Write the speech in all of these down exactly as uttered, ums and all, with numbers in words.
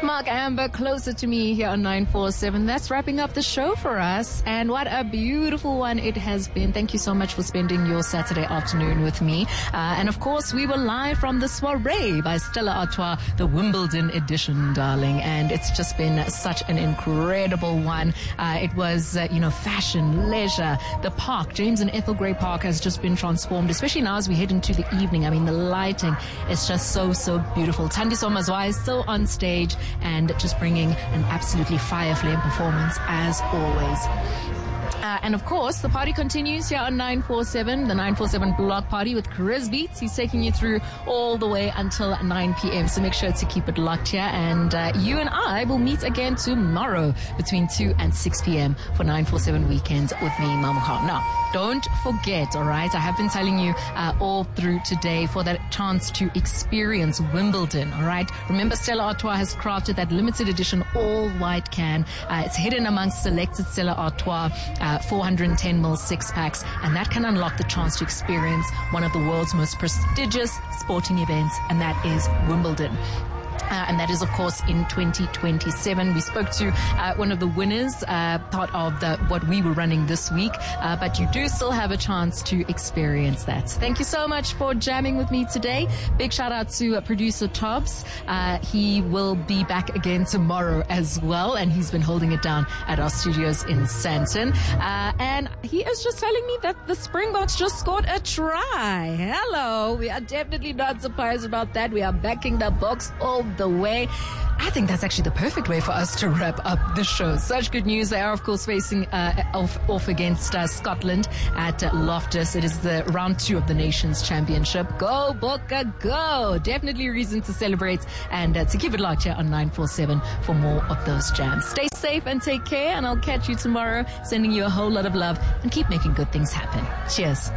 Mark Amber, Closer to Me here on nine four seven. That's wrapping up the show for us. And what a beautiful one it has been. Thank you so much for spending your Saturday afternoon with me. Uh, and of course, we were live from the soiree by Stella Artois, the Wimbledon edition, darling. And it's just been such an incredible one. Uh, it was, uh, you know, fashion, leisure. The park, James and Ethel Gray Park, has just been transformed, especially now as we head into the evening. I mean, the lighting is just so, so beautiful. Thandiso Mazwai is still on stage and just bringing an absolutely fire flame performance as always. Uh, and of course, the party continues here on nine four seven, the nine four seven Block Party with Chris Beats. He's taking you through all the way until nine p.m. So make sure to keep it locked here. And uh, you and I will meet again tomorrow between two and six p.m. for nine four seven Weekends with me, Mamukha. Now, don't forget, all right? I have been telling you uh, all through today for that chance to experience Wimbledon, all right? Remember, Stella Artois has crafted that limited edition all-white can. Uh, it's hidden amongst selected Stella Artois uh, four hundred ten milliliter six packs, and that can unlock the chance to experience one of the world's most prestigious sporting events, and that is Wimbledon. Uh, and that is, of course, in twenty twenty-seven. We spoke to uh, one of the winners, uh, part of the what we were running this week, uh, but you do still have a chance to experience that. Thank you so much for jamming with me today. Big shout out to uh, producer Tobbs. Uh, he will be back again tomorrow as well, and he's been holding it down at our studios in Sandton. Uh, and he is just telling me that the Springboks just scored a try. Hello. We are definitely not surprised about that. We are backing the Boks all the way. I think that's actually the perfect way for us to wrap up the show. Such good news. They are, of course, facing uh, off, off against uh, Scotland at uh, Loftus. It is the round two of the Nations Championship. Go, Bokke, go. Definitely a reason to celebrate and uh, to keep it locked here on nine four seven for more of those jams. Stay safe and take care, and I'll catch you tomorrow, sending you a whole lot of love and keep making good things happen. Cheers.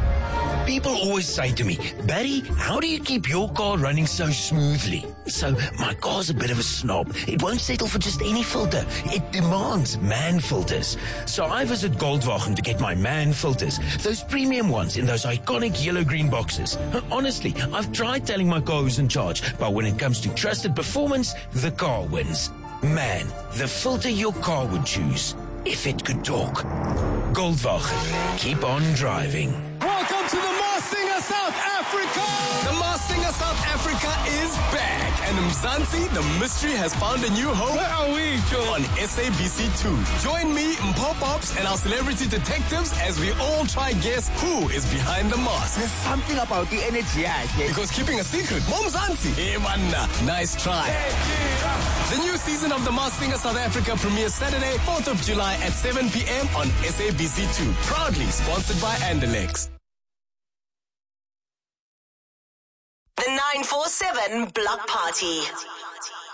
People always say to me, Barry, how do you keep your car running so smoothly? So my car's a bit of a snob. It won't settle for just any filter. It demands MAN filters. So I visit Goldwagen to get my MAN filters, those premium ones in those iconic yellow-green boxes. Honestly, I've tried telling my car who's in charge, but when it comes to trusted performance, the car wins. MAN, the filter your car would choose, if it could talk. Goldwagen, keep on driving. Welcome to the Masked Singer South Africa! The Masked Singer South Africa is back, and Mzansi, the mystery, has found a new home. Where are we, Joe? On S A B C two. Join me, Mpopops, and our celebrity detectives as we all try guess who is behind the mask. There's something about the energy, I guess. Because keeping a secret, Mzansi. Hey, man, nice try. The new season of the Masked Singer South Africa premieres Saturday, fourth of July at seven p.m. on S A B C two. Proudly sponsored by Andalex. The nine four seven Block Party.